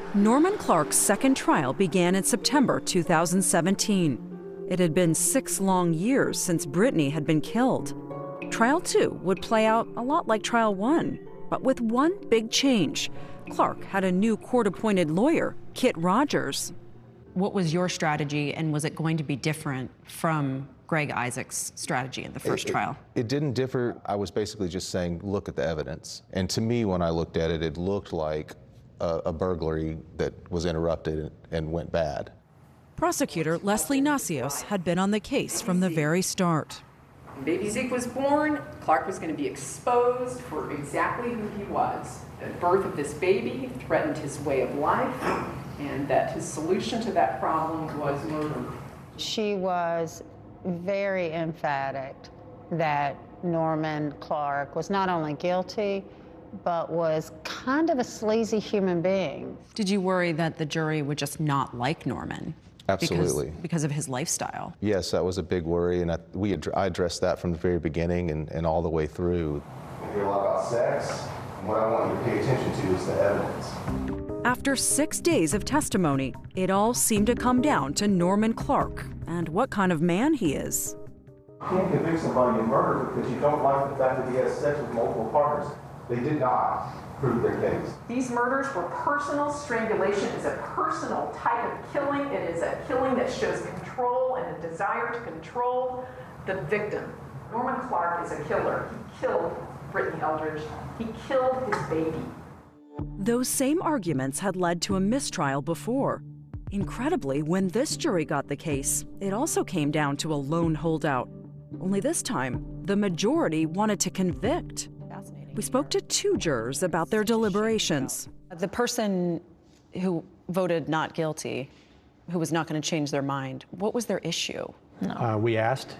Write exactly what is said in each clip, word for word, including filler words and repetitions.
Norman Clark's second trial began in September two thousand seventeen. It had been six long years since Brittany had been killed. Trial two would play out a lot like trial one, but with one big change. Clark had a new court-appointed lawyer, Kit Rogers. What was your strategy, and was it going to be different from Greg Isaac's strategy in the first it, trial? It, it didn't differ. I was basically just saying, look at the evidence. And to me, when I looked at it, it looked like a, a burglary that was interrupted and went bad. Prosecutor Leslie Nacios had been on the case from the very start. When baby Zeke was born, Clark was going to be exposed for exactly who he was. The birth of this baby threatened his way of life, and that his solution to that problem was murder. She was very emphatic that Norman Clark was not only guilty, but was kind of a sleazy human being. Did you worry that the jury would just not like Norman? Absolutely. Because, because of his lifestyle? Yes, that was a big worry, and I, we ad- I addressed that from the very beginning and, and all the way through. We hear a lot about sex, and what I want you to pay attention to is the evidence. After six days of testimony, it all seemed to come down to Norman Clark and what kind of man he is. You can't convict somebody of murder because you don't like the fact that he has sex with multiple partners. They did not prove their case. These murders were personal. Strangulation is a personal type of killing. It is a killing that shows control and a desire to control the victim. Norman Clark is a killer. He killed Brittany Eldridge. He killed his baby. Those same arguments had led to a mistrial before. Incredibly, when this jury got the case, it also came down to a lone holdout. Only this time, the majority wanted to convict. We spoke to two jurors about their deliberations. The person who voted not guilty, who was not going to change their mind, what was their issue? No. Uh, we asked,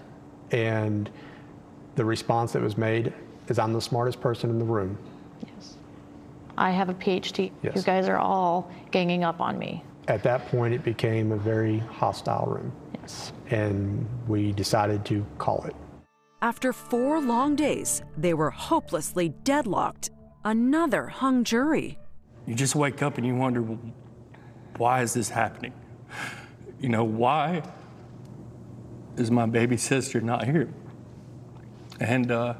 and the response that was made is, I'm the smartest person in the room. Yes. I have a P H D. Yes. You guys are all ganging up on me. At that point, it became a very hostile room. Yes. And we decided to call it. After four long days, they were hopelessly deadlocked. Another hung jury. You just wake up and you wonder, why is this happening? You know, why is my baby sister not here? And uh,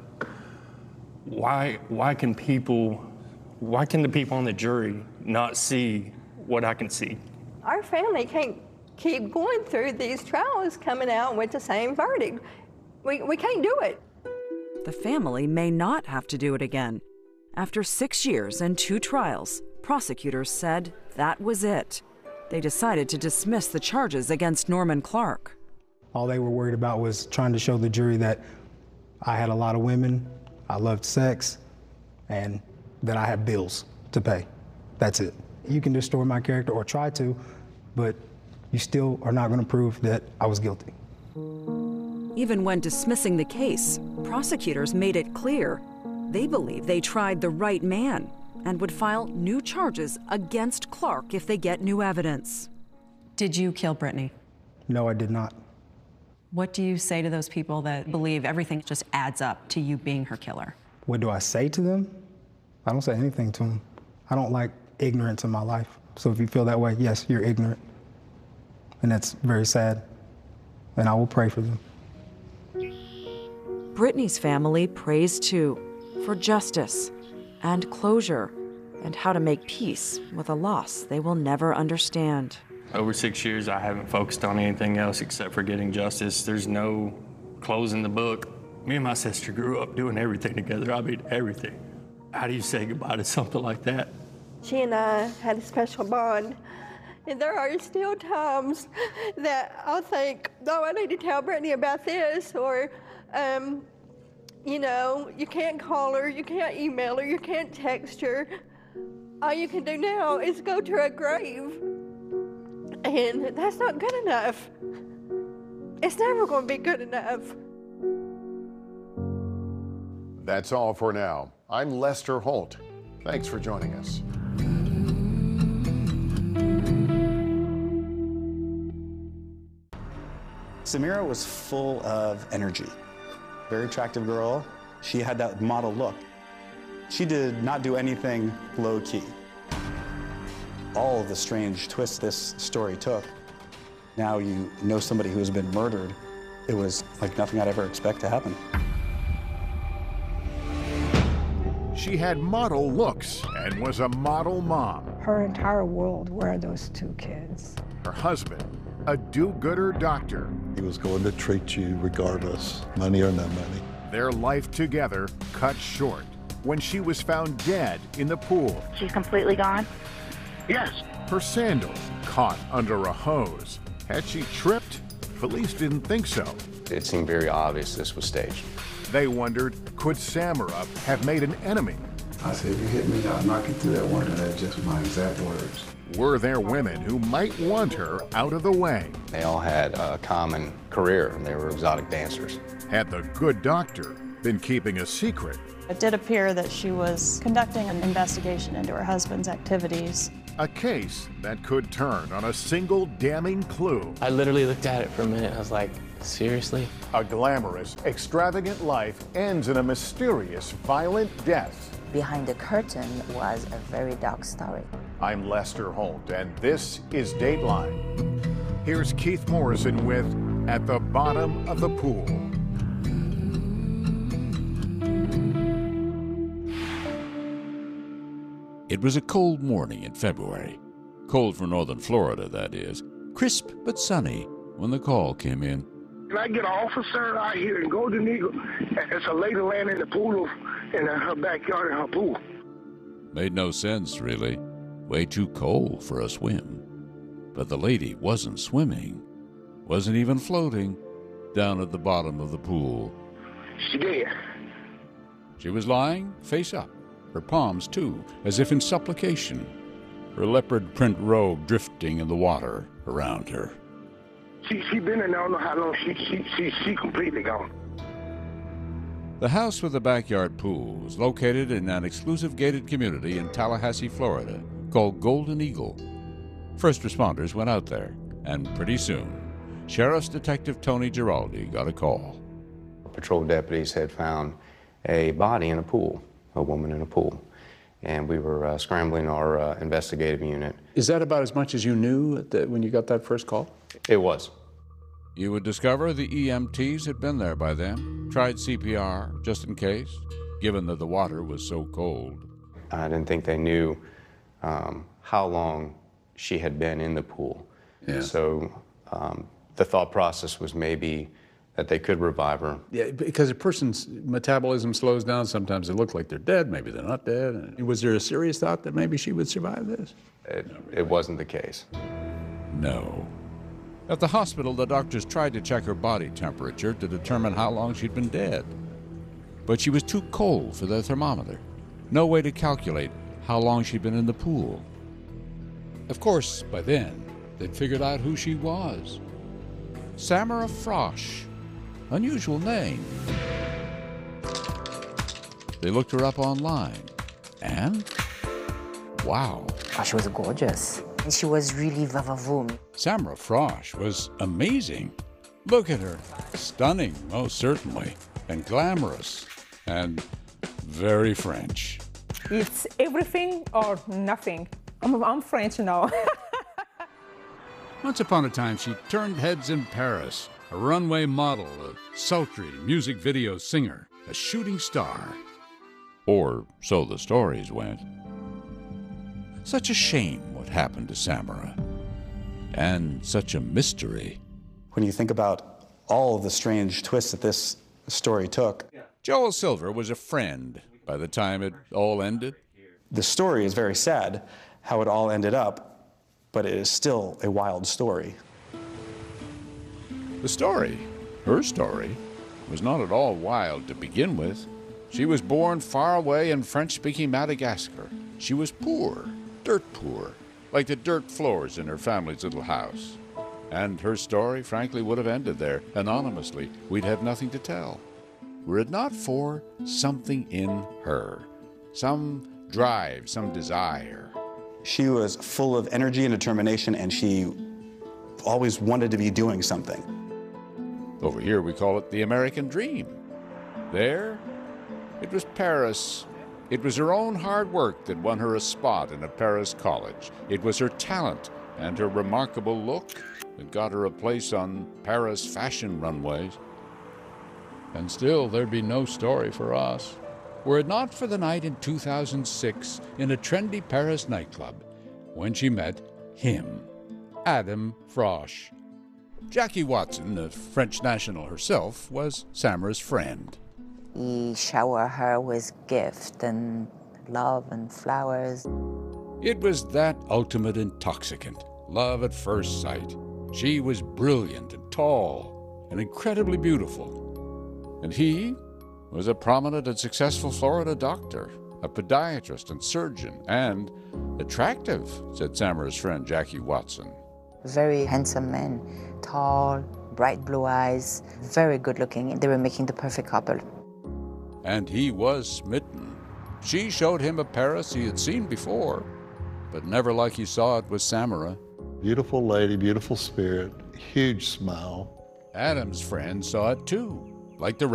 why why can people, why can the people on the jury not see what I can see? Our family can't keep going through these trials coming out with the same verdict. We, we can't do it. The family may not have to do it again. After six years and two trials, prosecutors said that was it. They decided to dismiss the charges against Norman Clark. All they were worried about was trying to show the jury that I had a lot of women, I loved sex, and that I have bills to pay. That's it. You can distort my character or try to, but you still are not going to prove that I was guilty. Even when dismissing the case, prosecutors made it clear they believe they tried the right man and would file new charges against Clark if they get new evidence. Did you kill Brittany? No, I did not. What do you say to those people that believe everything just adds up to you being her killer? What do I say to them? I don't say anything to them. I don't like ignorance in my life. So if you feel that way, yes, you're ignorant. And that's very sad. And I will pray for them. Brittany's family prays too, for justice and closure and how to make peace with a loss they will never understand. Over six years, I haven't focused on anything else except for getting justice. There's no closing the book. Me and my sister grew up doing everything together. I mean, everything. How do you say goodbye to something like that? She and I had a special bond. And there are still times that I'll think, oh, I need to tell Brittany about this, or, um, you know, you can't call her, you can't email her, you can't text her. All you can do now is go to her grave. And that's not good enough. It's never going to be good enough. That's all for now. I'm Lester Holt. Thanks for joining us. Samira was full of energy. Very attractive girl. She had that model look. She did not do anything low-key. all of the strange twists this story took, now you know somebody who has been murdered. It was like nothing I'd ever expect to happen. She had model looks and was a model mom. Her entire world were those two kids. Her husband, a do-gooder doctor. He was going to treat you regardless, money or no money. Their life together cut short when she was found dead in the pool. She's completely gone? Yes. Her sandals caught under a hose. Had she tripped? Police didn't think so. It seemed very obvious this was staged. They wondered, could Samara have made an enemy? I said, if you hit me, I'll knock you through that window. That's just my exact words. Were there women who might want her out of the way? They all had a common career, and they were exotic dancers. Had the good doctor been keeping a secret? It did appear that she was conducting an investigation into her husband's activities. A case that could turn on a single damning clue. I literally looked at it for a minute. I was like, seriously? A glamorous, extravagant life ends in a mysterious, violent death. Behind the curtain was a very dark story. I'm Lester Holt, and this is Dateline. Here's Keith Morrison with At the Bottom of the Pool. It was a cold morning in February. Cold for northern Florida, that is. Crisp but sunny when the call came in. Can I get an officer out here in Golden Eagle? It's a lady laying in the pool, in her backyard in her pool. Made no sense, really. Way too cold for a swim. But the lady wasn't swimming, wasn't even floating down at the bottom of the pool. She did. She was lying face up, her palms too, as if in supplication, her leopard print robe drifting in the water around her. She she been in there, I don't know how long. She she she she completely gone. The house with the backyard pool was located in an exclusive gated community in Tallahassee, Florida, called Golden Eagle. First responders went out there, and pretty soon, Sheriff's Detective Tony Giraldi got a call. Patrol deputies had found a body in a pool, a woman in a pool, and we were uh, scrambling our uh, investigative unit. Is that about as much as you knew at the, when you got that first call? It was. You would discover the E M Ts had been there by then, tried C P R just in case, given that the water was so cold. I didn't think they knew um, how long she had been in the pool. Yeah. So um, the thought process was maybe that they could revive her. Yeah, because a person's metabolism slows down. Sometimes they look like they're dead, maybe they're not dead. Was there a serious thought that maybe she would survive this? It, it wasn't the case. No. At the hospital, the doctors tried to check her body temperature to determine how long she'd been dead. But she was too cold for their thermometer. No way to calculate how long she'd been in the pool. Of course, by then, they'd figured out who she was. Samara Frosch. Unusual name. They looked her up online, and wow. Oh, she was gorgeous. And she was really vavavoom. Samara Frosch was amazing. Look at her. Stunning, most certainly, and glamorous, and very French. It's everything or nothing. I'm, I'm French now. Once upon a time, she turned heads in Paris, a runway model, a sultry music video singer, a shooting star. Or so the stories went. Such a shame what happened to Samara. And such a mystery. When you think about all of the strange twists that this story took. Joel Silver was a friend by the time it all ended. The story is very sad, how it all ended up, but it is still a wild story. The story, her story, was not at all wild to begin with. She was born far away in French-speaking Madagascar. She was poor, dirt poor, like the dirt floors in her family's little house. And her story, frankly, would have ended there. Anonymously, we'd have nothing to tell. Were it not for something in her, some drive, some desire. She was full of energy and determination, and she always wanted to be doing something. Over here we call it the American dream. There, it was Paris It was her own hard work that won her a spot in a Paris college. It was her talent and her remarkable look that got her a place on Paris fashion runways. And still, there'd be no story for us, were it not for the night in two thousand six in a trendy Paris nightclub when she met him, Adam Frosch. Jackie Watson, a French national herself, was Samara's friend. He showered her with gifts and love and flowers. It was that ultimate intoxicant, love at first sight. She was brilliant and tall and incredibly beautiful. And he was a prominent and successful Florida doctor, a podiatrist and surgeon, and attractive, said Samara's friend Jackie Watson. Very handsome man, tall, bright blue eyes, very good looking. They were making the perfect couple. And he was smitten. She showed him a Paris he had seen before, but never like he saw it with Samara. Beautiful lady, beautiful spirit, huge smile. Adam's friend saw it too, like the